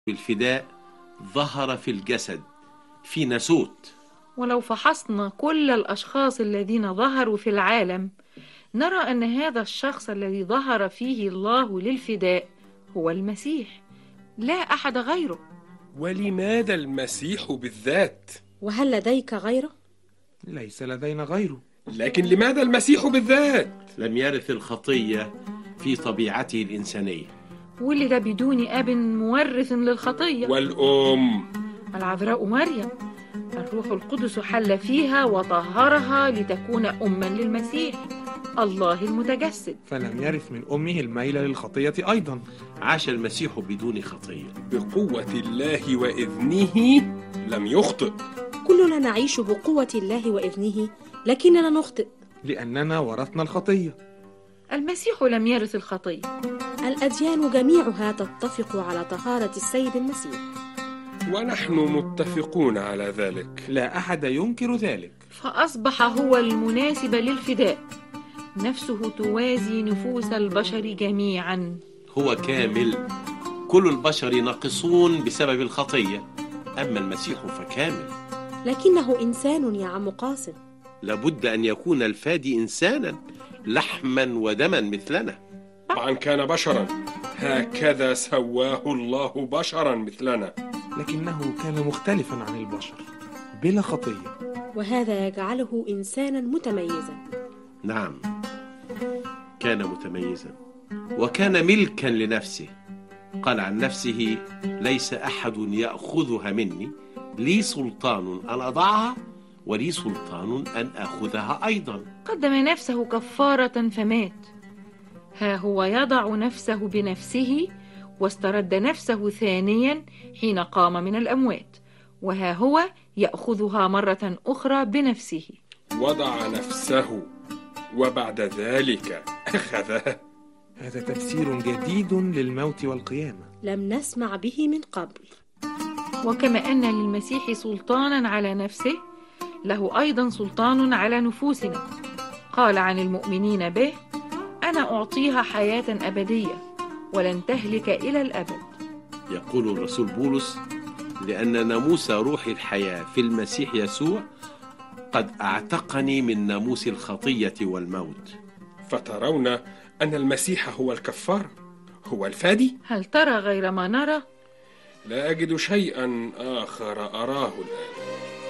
الفداء ظهر في الجسد في ناسوت. ولو فحصنا كل الأشخاص الذين ظهروا في العالم نرى أن هذا الشخص الذي ظهر فيه الله للفداء هو المسيح، لا أحد غيره. ولماذا المسيح بالذات؟ وهل لديك غيره؟ ليس لدينا غيره. لكن لماذا المسيح بالذات؟ لم يرث الخطية في طبيعته الإنسانية، ولد بدون أب مورث للخطية. والأم العذراء مريم، الروح القدس حل فيها وطهرها لتكون أما للمسيح الله المتجسد. فلم يرث من أمه الميل للخطية أيضا. عاش المسيح بدون خطية بقوة الله وإذنه لم يخطئ. كلنا نعيش بقوة الله وإذنه لكننا نخطئ لأننا ورثنا الخطية. المسيح لم يرث الخطية. الأديان جميعها تتفق على طهارة السيد المسيح، ونحن متفقون على ذلك، لا أحد ينكر ذلك. فأصبح هو المناسب للفداء، نفسه توازي نفوس البشر جميعا. هو كامل، كل البشر ناقصون بسبب الخطية، أما المسيح فكامل. لكنه إنسان يا عم قاسم. لابد أن يكون الفادي إنسانا لحما ودما مثلنا. طبعا كان بشرا، هكذا سواه الله بشرا مثلنا، لكنه كان مختلفا عن البشر بلا خطية، وهذا يجعله إنسانا متميزا. نعم، كان متميزا وكان ملكا لنفسه. قال عن نفسه: ليس أحد يأخذها مني، لي سلطان أن أضعها ولي سلطان أن أخذها أيضا. قدم نفسه كفارة فمات، ها هو يضع نفسه بنفسه، واسترد نفسه ثانيا حين قام من الأموات، وها هو يأخذها مرة أخرى بنفسه. وضع نفسه وبعد ذلك أخذها. هذا تفسير جديد للموت والقيامة، لم نسمع به من قبل. وكما أن للمسيح سلطانا على نفسه، له أيضا سلطان على نفوسنا. قال عن المؤمنين به: أنا أعطيها حياة أبدية ولن تهلك إلى الأبد. يقول الرسول بولس: لأن ناموس روح الحياة في المسيح يسوع قد أعتقني من ناموس الخطية والموت. فترون أن المسيح هو الكفار، هو الفادي؟ هل ترى غير ما نرى؟ لا أجد شيئا آخر أراه الآن.